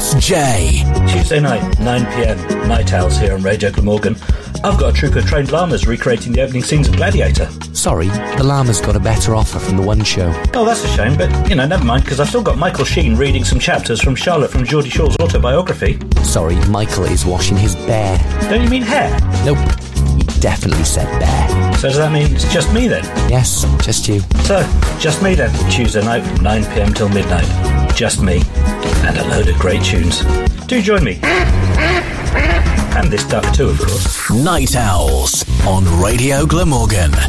It's Jay. Tuesday night, 9pm, Night Owls here on Radio Glamorgan. I've got a troupe of trained llamas recreating the opening scenes of Gladiator. Sorry, the llama's got a better offer from the One Show. Oh, that's a shame, but, never mind, because I've still got Michael Sheen reading some chapters from Charlotte from Geordie Shaw's autobiography. Sorry, Michael is washing his bear. Don't you mean hair? Nope, he definitely said bear. So does that mean it's just me then? Yes, just you. So, just me then. Tuesday night, 9pm till midnight. Just me. And a load of great tunes. Do join me. And this duck too, of course. Night Owls on Radio Glamorgan.